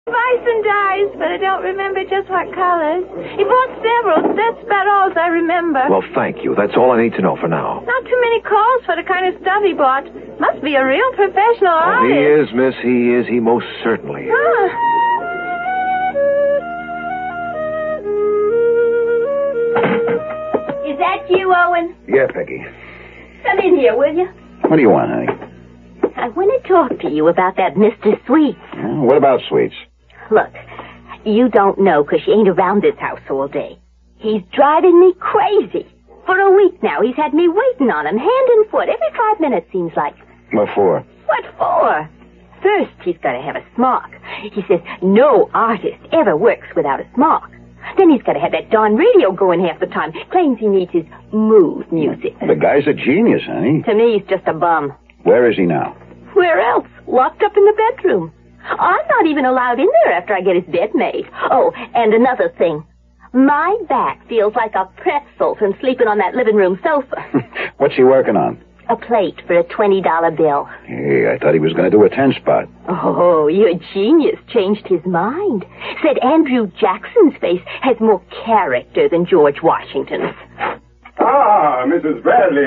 Bison dyes, but I don't remember just what colors. He bought several. That's about all I remember. Well, thank you. That's all I need to know for now. Not too many calls for the kind of stuff he bought. Must be a real professional artist. He is, miss. He is. He most certainly is. Is that you, Owen? Yeah, Peggy. Come in here, will you? What do you want, honey? I want to talk to you about that Mr. Sweets. What about Sweets? Look, you don't know because you ain't around this house all day. He's driving me crazy. For a week now, he's had me waiting on him, hand and foot, every 5 minutes, seems like. What for? What for? First, he's got to have a smock. He says no artist ever works without a smock. Then he's got to have that darn radio going half the time. Claims he needs his mood music. The guy's a genius, honey. To me, he's just a bum. Where is he now? Where else? Locked up in the bedroom. I'm not even allowed in there after I get his bed made. Oh, and another thing. My back feels like a pretzel from sleeping on that living room sofa. What's he working on? A plate for a $20 bill. Hey, I thought he was going to do a 10-spot. Oh, your genius changed his mind. Said Andrew Jackson's face has more character than George Washington's. Ah, Mrs. Bradley,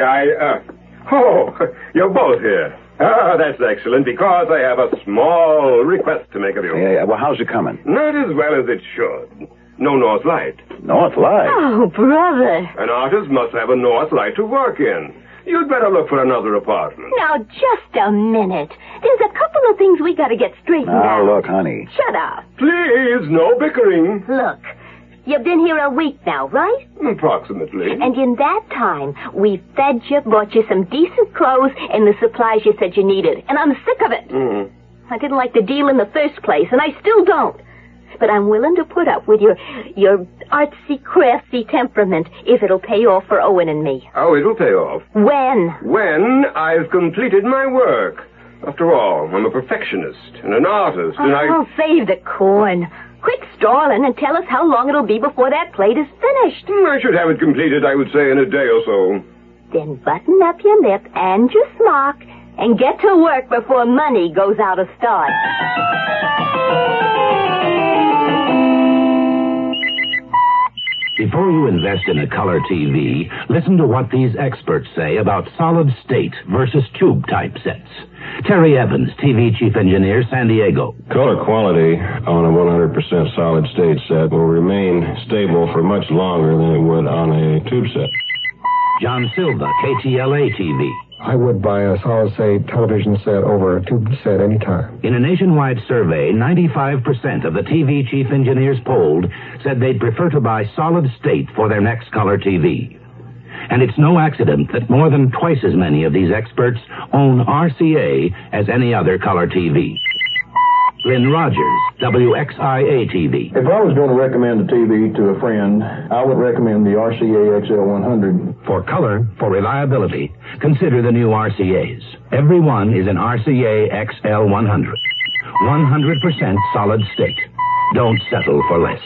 Oh, you're both here. Ah, that's excellent, because I have a small request to make of you. Yeah, well, how's it coming? Not as well as it should. No north light. North Light? Oh, brother. An artist must have a north light to work in. You'd better look for another apartment. Now, just a minute. There's a couple of things we got to get straightened out. Now, look, honey. Shut up. Please, no bickering. Look, you've been here a week now, right? Approximately. And in that time, we fed you, bought you some decent clothes, and the supplies you said you needed. And I'm sick of it. I didn't like the deal in the first place, and I still don't. But I'm willing to put up with your artsy, crafty temperament if it'll pay off for Owen and me. Oh, it'll pay off. When? When I've completed my work. After all, I'm a perfectionist and an artist, and Oh, save the corn. Quit stalling and tell us how long it'll be before that plate is finished. I should have it completed, I would say, in a day or so. Then button up your lip and your smock and get to work before money goes out of style. Before you invest in a color TV, listen to what these experts say about solid state versus tube type sets. Terry Evans, TV Chief Engineer, San Diego. Color quality on a 100% solid state set will remain stable for much longer than it would on a tube set. John Silva, KTLA TV. I would buy a solid-state television set over a tube set anytime. In a nationwide survey, 95% of the TV chief engineers polled said they'd prefer to buy solid state for their next color TV. And it's no accident that more than twice as many of these experts own RCA as any other color TV. Lynn Rogers, WXIA TV. If I was going to recommend a TV to a friend, I would recommend the RCA XL100. For color, for reliability, consider the new RCAs. Every one is an RCA XL100. 100% solid state. Don't settle for less.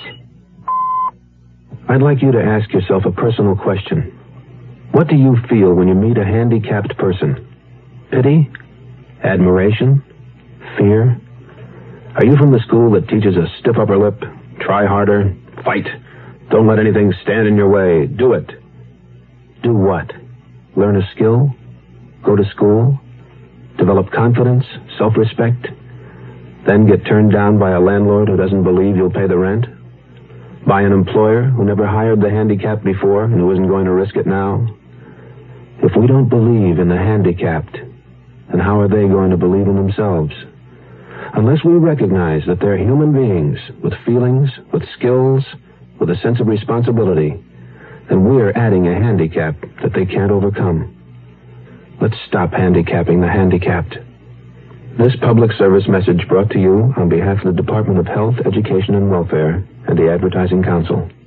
I'd like you to ask yourself a personal question. What do you feel when you meet a handicapped person? Pity? Admiration? Fear? Are you from the school that teaches a stiff upper lip, try harder, fight, don't let anything stand in your way, do it? Do what? Learn a skill? Go to school? Develop confidence, self-respect? Then get turned down by a landlord who doesn't believe you'll pay the rent? By an employer who never hired the handicapped before and who isn't going to risk it now? If we don't believe in the handicapped, then how are they going to believe in themselves? Unless we recognize that they're human beings with feelings, with skills, with a sense of responsibility, then we're adding a handicap that they can't overcome. Let's stop handicapping the handicapped. This public service message brought to you on behalf of the Department of Health, Education, and Welfare and the Advertising Council.